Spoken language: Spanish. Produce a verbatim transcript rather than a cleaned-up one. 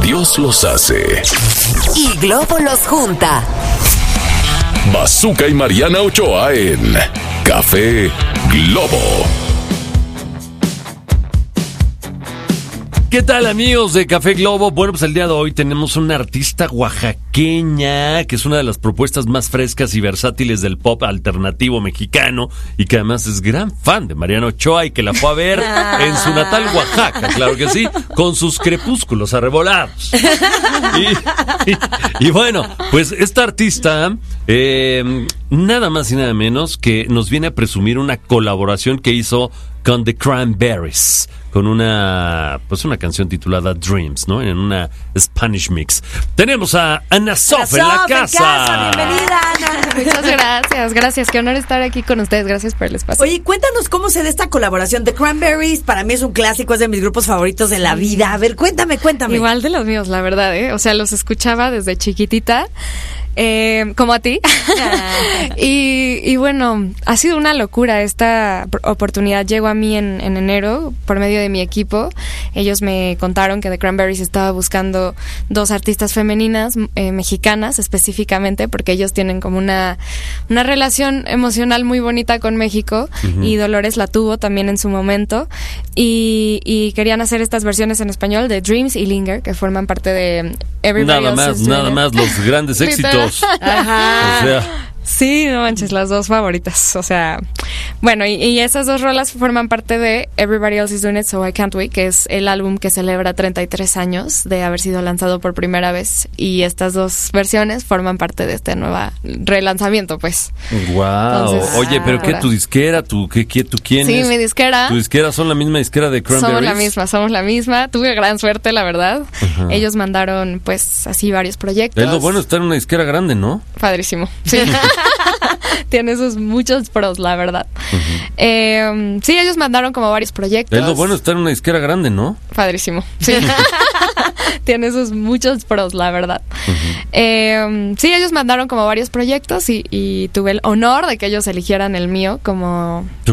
Dios los hace. Y Globo los junta. Bazooka y Mariana Ochoa en Café Globo. ¿Qué tal, amigos de Café Globo? Bueno, pues el día de hoy tenemos una artista oaxaqueña que es una de las propuestas más frescas y versátiles del pop alternativo mexicano y que además es gran fan de Mariana Ochoa y que la fue a ver en su natal Oaxaca, claro que sí, con sus crepúsculos arrebolados. Y, y, y bueno, pues esta artista, eh, nada más y nada menos que nos viene a presumir una colaboración que hizo con The Cranberries, con una pues una canción titulada Dreams, ¿no? En una Spanish mix. Tenemos a Ana Sof en la casa. En casa. Bienvenida, Ana. Muchas gracias, gracias. Qué honor estar aquí con ustedes. Gracias por el espacio. Oye, cuéntanos cómo se da esta colaboración. The Cranberries, para mí es un clásico, es de mis grupos favoritos de la vida. A ver, cuéntame, cuéntame. Igual de los míos, la verdad, ¿eh? O sea, los escuchaba desde chiquitita. Eh, como a ti. Ah. y, y bueno, ha sido una locura esta oportunidad. Llegó a mí en, en enero por medio de mi equipo. Ellos me contaron que The Cranberries estaba buscando dos artistas femeninas eh, mexicanas específicamente porque ellos tienen como una, una relación emocional muy bonita con México. Uh-huh. Y Dolores la tuvo también en su momento y, y querían hacer estas versiones en español de Dreams y Linger, que forman parte de Everybody Nada más, nada más los grandes éxitos. Ajá. O sea, sí, no manches, las dos favoritas. O sea, bueno, y, y esas dos rolas forman parte de Everybody Else Is Doing It, So I Can't Wait, que es el álbum que celebra treinta y tres años de haber sido lanzado por primera vez. Y estas dos versiones forman parte de este nuevo relanzamiento, pues. Wow. Entonces, oye, pero ¿qué? ¿Tu disquera? ¿Tu, qué, qué, ¿tú quién sí, es? mi disquera. ¿Tu disquera son la misma disquera de Cranberries? Somos la misma, somos la misma. Tuve gran suerte, la verdad. Ajá. Ellos mandaron, pues, así varios proyectos. Es lo bueno estar en una disquera grande, ¿no? Padrísimo. Sí. Tiene sus muchos pros, la verdad. Uh-huh. eh, sí, ellos mandaron como varios proyectos. Es lo bueno estar en una disquera grande, ¿no? Padrísimo. Sí. Tiene sus muchos pros, la verdad. Uh-huh. eh, sí, ellos mandaron como varios proyectos y, y tuve el honor de que ellos eligieran el mío como